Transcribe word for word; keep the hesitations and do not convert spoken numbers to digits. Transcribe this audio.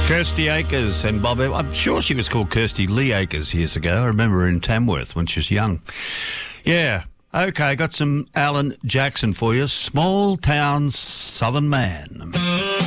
Kirsty Akers and Bob. I'm sure she was called Kirsty Lee Akers years ago. I remember her in Tamworth when she was young. Yeah. Okay, got some Alan Jackson for you. Small Town Southern Man.